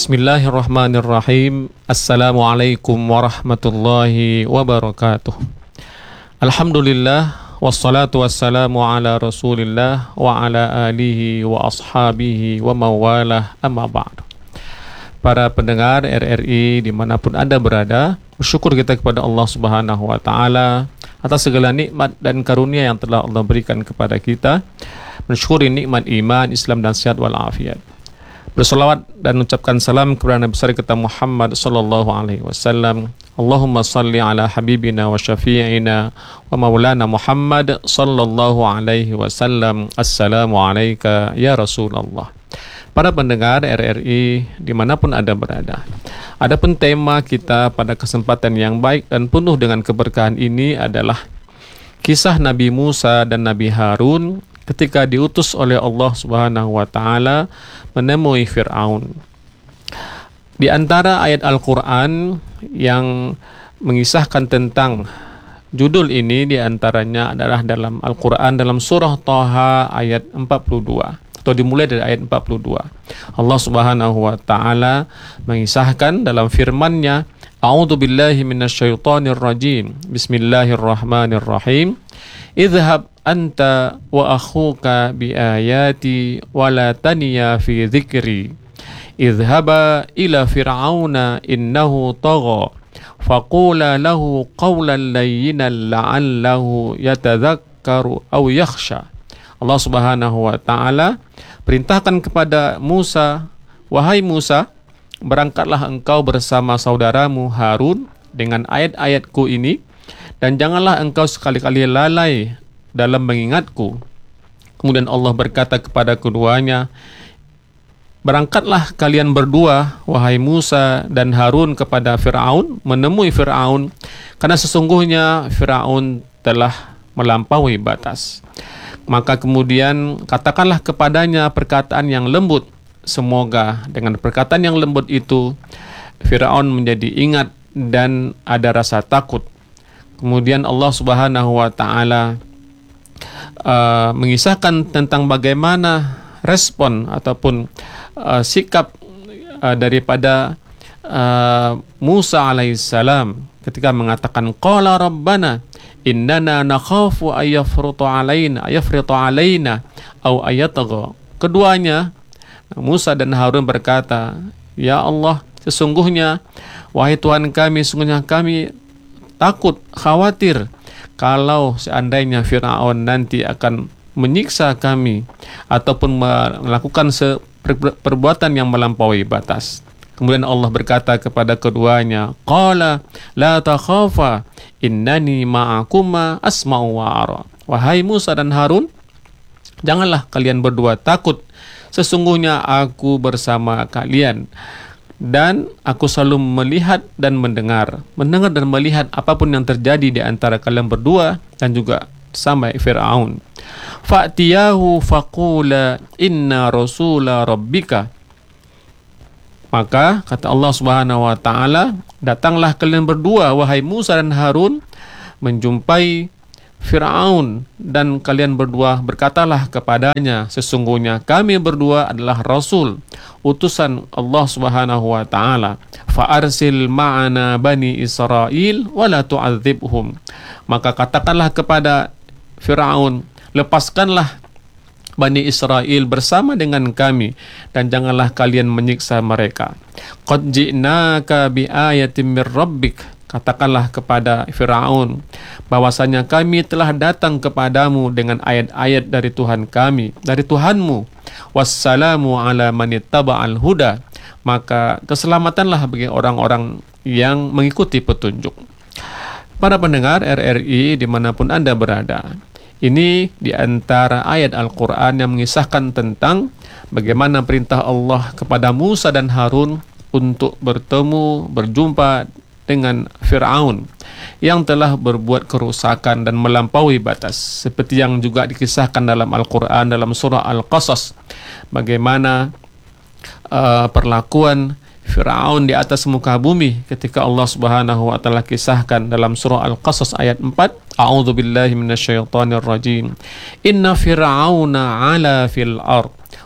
Bismillahirrahmanirrahim. Assalamualaikum warahmatullahi wabarakatuh. Alhamdulillah, wassalatu wassalamu ala rasulillah wa ala alihi wa ashabihi wa mawalah, amma ba'du. Para pendengar RRI dimanapun Anda berada, bersyukur kita kepada Allah Subhanahu wa Ta'ala atas segala nikmat dan karunia yang telah Allah berikan kepada kita. Mensyukuri nikmat iman, Islam dan sehat walafiat. Bersolawat dan ucapkan salam kepada Nabi besar kita Muhammad sallallahu alaihi wasallam. Allahumma salli ala habibina wa syafi'ina wa maulana Muhammad sallallahu alaihi wasallam. Assalamu alayka ya Rasulullah. Para pendengar RRI dimanapun Anda berada, adapun tema kita pada kesempatan yang baik dan penuh dengan keberkahan ini adalah kisah Nabi Musa dan Nabi Harun ketika diutus oleh Allah Subhanahu wa Ta'ala menemui Fir'aun. Di antara ayat Al-Quran yang mengisahkan tentang judul ini, di antaranya adalah dalam Al-Quran dalam surah Thaha ayat 42, atau dimulai dari ayat 42. Allah Subhanahu wa Ta'ala mengisahkan dalam firman-Nya, A'udzu billahi minasyaitonir rajim. Bismillahirrahmanirrahim. Idhhab anta wa akhuka bi ayati wa la taniya fi dzikri. Idhhaba ila fir'auna innahu tagha. Faqula lahu qawlan layyinan la'allahu yatadhakkaru aw yakhsha. Allah Subhanahu wa Ta'ala perintahkan kepada Musa, wahai Musa, berangkatlah engkau bersama saudaramu Harun dengan ayat-ayatku ini, dan janganlah engkau sekali-kali lalai dalam mengingatku. Kemudian Allah berkata kepada keduanya, berangkatlah kalian berdua, wahai Musa dan Harun, kepada Fir'aun, menemui Fir'aun, karena sesungguhnya Fir'aun telah melampaui batas. Maka kemudian katakanlah kepadanya perkataan yang lembut. Semoga dengan perkataan yang lembut itu Fir'aun menjadi ingat dan ada rasa takut. Kemudian Allah Subhanahu wa Ta'ala mengisahkan tentang bagaimana respon ataupun sikap daripada Musa alaihissalam ketika mengatakan qala rabbana innana nakhafu ayafrutu alaina au ayatagha. Keduanya, Musa dan Harun berkata, ya Allah, sesungguhnya wahai Tuhan kami, sesungguhnya kami takut, khawatir kalau seandainya Fir'aun nanti akan menyiksa kami ataupun melakukan perbuatan yang melampaui batas. Kemudian Allah berkata kepada keduanya, qala la takhafa innani ma'akuma asma'u wa ara. Wahai Musa dan Harun, janganlah kalian berdua takut, sesungguhnya aku bersama kalian dan aku selalu melihat dan mendengar dan melihat apapun yang terjadi di antara kalian berdua dan juga sampai Fir'aun. Fa'tiyahu faqula inna rasula rabbika. Maka kata Allah Subhanahu wa Ta'ala, datanglah kalian berdua, wahai Musa dan Harun, menjumpai Fir'aun, dan kalian berdua berkatalah kepadanya, sesungguhnya kami berdua adalah Rasul, utusan Allah Subhanahu wa Ta'ala. Fa'arsil ma'ana bani Israel wa la tu'adzibhum. Maka katakanlah kepada Fir'aun, lepaskanlah Bani Israel bersama dengan kami dan janganlah kalian menyiksa mereka. Qad ji'naka bi ayatin mir rabbik. Katakanlah kepada Fir'aun bahwasanya kami telah datang kepadamu dengan ayat-ayat dari Tuhan kami, dari Tuhanmu. Wassalamu ala manittaba'al huda. Maka keselamatanlah bagi orang-orang yang mengikuti petunjuk. Para pendengar RRI dimanapun Anda berada, ini di antara ayat Al-Quran yang mengisahkan tentang bagaimana perintah Allah kepada Musa dan Harun untuk berjumpa dengan Fir'aun yang telah berbuat kerusakan dan melampaui batas, seperti yang juga dikisahkan dalam Al-Quran dalam surah Al-Qasas, bagaimana perlakuan Fir'aun di atas muka bumi ketika Allah Subhanahu wa Ta'ala kisahkan dalam surah Al-Qasas ayat 4, A'udzu billahi minasyaitonir rajim. Inna fir'auna 'ala fil ard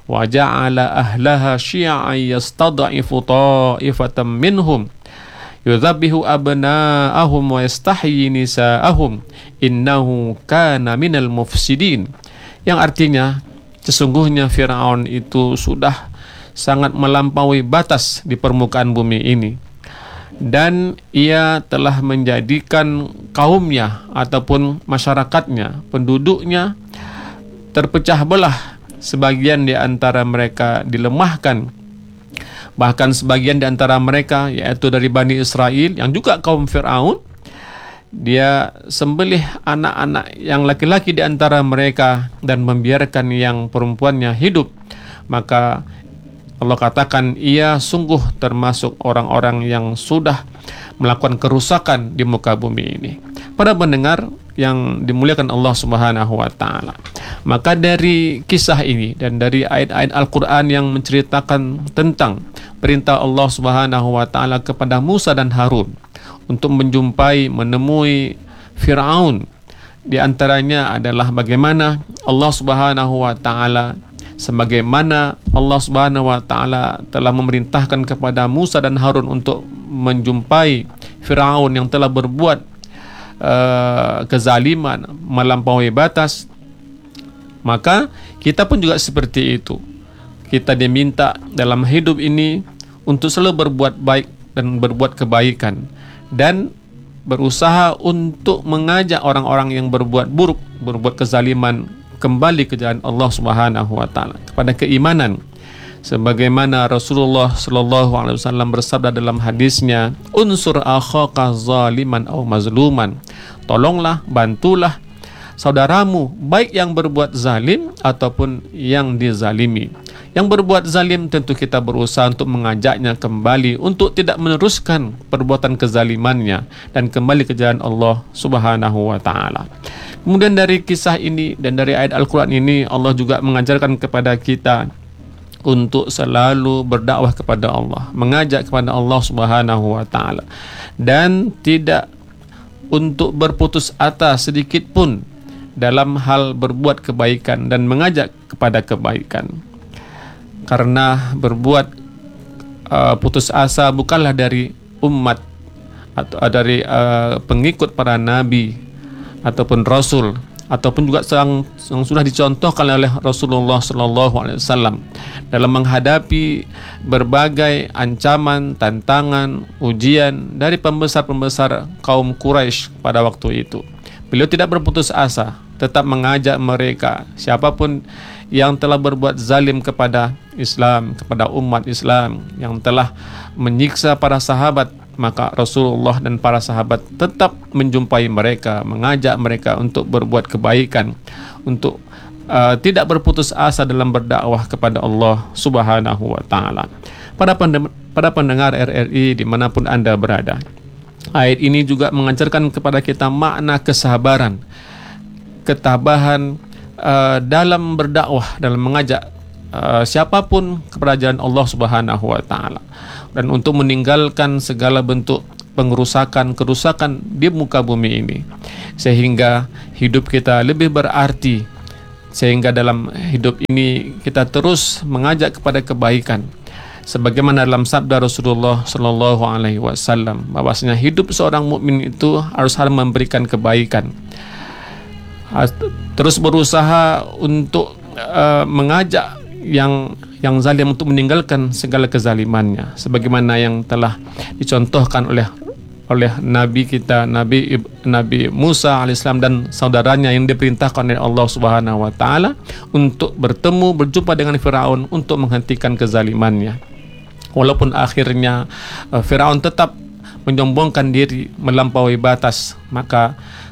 wa ja'ala ahlaha syi'an yastad'ifu ta'ifatan minhum yudzabihu abna'ahum wa yastahyi nisa'ahum innahu kana minal mufsidin, yang artinya sesungguhnya Fir'aun itu sudah sangat melampaui batas di permukaan bumi ini, dan ia telah menjadikan kaumnya ataupun masyarakatnya, penduduknya terpecah belah. Sebagian di antara mereka dilemahkan, bahkan sebagian di antara mereka, yaitu dari Bani Israel yang juga kaum Fir'aun, dia sembelih anak-anak yang laki-laki di antara mereka dan membiarkan yang perempuannya hidup. Maka Allah katakan ia sungguh termasuk orang-orang yang sudah melakukan kerusakan di muka bumi ini. Para pendengar yang dimuliakan Allah Subhanahu wa taala, maka dari kisah ini dan dari ayat-ayat Al-Qur'an yang menceritakan tentang perintah Allah Subhanahu wa taala kepada Musa dan Harun untuk menemui Fir'aun, di antaranya adalah bagaimana Allah Subhanahu wa taala telah memerintahkan kepada Musa dan Harun untuk menjumpai Fir'aun yang telah berbuat kezaliman, melampaui batas. Maka kita pun juga seperti itu. Kita diminta dalam hidup ini untuk selalu berbuat baik dan berbuat kebaikan, dan berusaha untuk mengajak orang-orang yang berbuat buruk, berbuat kezaliman, kembali ke jalan Allah Subhanahu wa taala, kepada keimanan. Sebagaimana Rasulullah sallallahu alaihi wasallam bersabda dalam hadisnya, "Unsur akhaka zaliman aw mazluman." Tolonglah, bantulah saudaramu, baik yang berbuat zalim ataupun yang dizalimi. Yang berbuat zalim tentu kita berusaha untuk mengajaknya kembali untuk tidak meneruskan perbuatan kezalimannya dan kembali ke jalan Allah Subhanahu wa taala. Kemudian dari kisah ini dan dari ayat Al-Quran ini, Allah juga mengajarkan kepada kita untuk selalu berdakwah kepada Allah, mengajak kepada Allah Subhanahu wa taala, dan tidak untuk berputus asa sedikit pun dalam hal berbuat kebaikan dan mengajak kepada kebaikan. Karena berbuat putus asa bukanlah dari umat atau dari pengikut para nabi ataupun rasul, ataupun juga yang sudah dicontohkan oleh Rasulullah SAW dalam menghadapi berbagai ancaman, tantangan, ujian dari pembesar-pembesar kaum Quraisy pada waktu itu. Beliau tidak berputus asa, tetap mengajak mereka, siapapun yang telah berbuat zalim kepada Islam, kepada umat Islam, yang telah menyiksa para sahabat, maka Rasulullah dan para sahabat tetap menjumpai mereka, mengajak mereka untuk berbuat kebaikan, untuk tidak berputus asa dalam berdakwah kepada Allah Subhanahu wa taala. Para pendengar RRI dimanapun Anda berada, ayat ini juga mengajarkan kepada kita makna kesabaran, ketabahan dalam berdakwah, dalam mengajak siapapun kepada jalan Allah Subhanahu wa taala, dan untuk meninggalkan segala bentuk kerusakan di muka bumi ini, sehingga hidup kita lebih berarti, sehingga dalam hidup ini kita terus mengajak kepada kebaikan. Sebagaimana dalam sabda Rasulullah sallallahu alaihi wasallam, bahwasanya hidup seorang mukmin itu harus memberikan kebaikan, terus berusaha untuk mengajak yang zalim untuk meninggalkan segala kezalimannya, sebagaimana yang telah dicontohkan oleh Nabi kita, Nabi Musa alaihissalam dan saudaranya yang diperintahkan oleh Allah Subhanahu wa taala untuk berjumpa dengan Firaun untuk menghentikan kezalimannya. Walaupun akhirnya Firaun tetap menyombongkan diri, melampaui batas, maka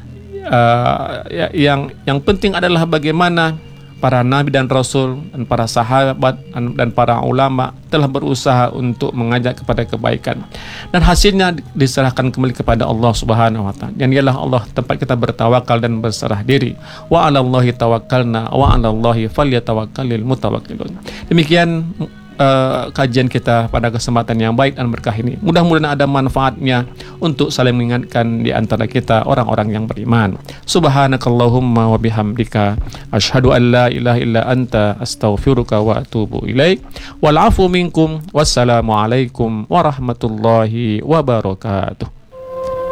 yang penting adalah bagaimana para nabi dan rasul dan para sahabat dan para ulama telah berusaha untuk mengajak kepada kebaikan, dan hasilnya diserahkan kembali kepada Allah Subhanahu wa taala. Dan ialah Allah tempat kita bertawakal dan berserah diri. Wa 'alallahi tawakkalna wa 'alallahi falyatawakkalul mutawakkilun. Demikian kajian kita pada kesempatan yang baik dan berkah ini. Mudah-mudahan ada manfaatnya untuk saling mengingatkan di antara kita orang-orang yang beriman. Subhanakallahumma wa bihamdika asyhadu an la ilaha illa anta astaghfiruka wa atubu ilaik. Wal afu minkum. Wassalamu alaikum warahmatullahi wabarakatuh.